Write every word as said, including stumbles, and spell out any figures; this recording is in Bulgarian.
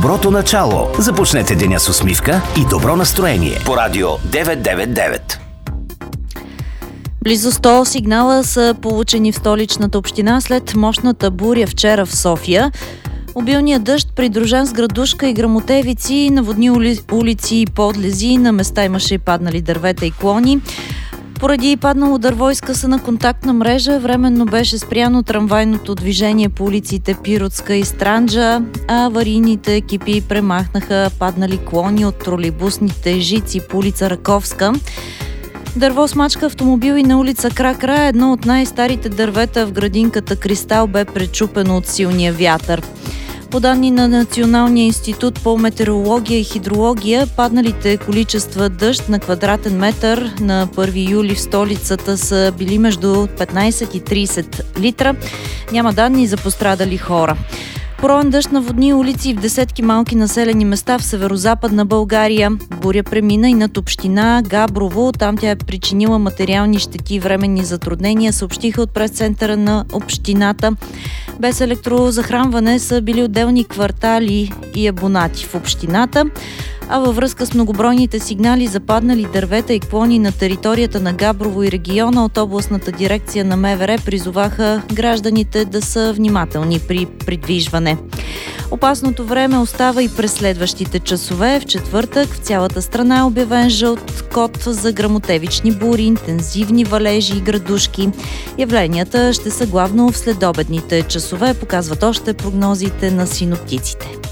Доброто начало. Започнете деня с усмивка и добро настроение по радио деветстотин деветдесет и девет. Близо сто сигнала са получени в столичната община след мощната буря вчера в София. Обилният дъжд, придружен с градушка и гръмотевици, наводни ули... улици и подлези. На места имаше и паднали дървета и клони. Поради паднало дърво и скъсана контактна мрежа, временно беше спряно трамвайното движение по улиците Пиротска и Странджа, а аварийните екипи премахнаха паднали клони от тролейбусните жици по улица Раковска. Дърво смачка автомобил и на улица Кракра, едно от най-старите дървета в градинката Кристал, бе пречупено от силния вятър. По данни на Националния институт по метеорология и хидрология, падналите количества дъжд на квадратен метър на първи юли в столицата са били между петнайсет и трийсет литра. Няма данни за пострадали хора. Пороен дъжд наводни улици в десетки малки населени места в северозападна България. Буря премина и над община Габрово. Там тя е причинила материални щети и временни затруднения, съобщиха от прес-центъра на общината. Без електрозахранване са били отделни квартали и абонати в общината. А във връзка с многобройните сигнали за паднали дървета и клони на територията на Габрово и региона, от областната дирекция на МВР призоваха гражданите да са внимателни при придвижване. Опасното време остава и през следващите часове. В четвъртък в цялата страна е обявен жълт код за гръмотевични бури, интензивни валежи и градушки. Явленията ще са главно в следобедните часове, показват още прогнозите на синоптиците.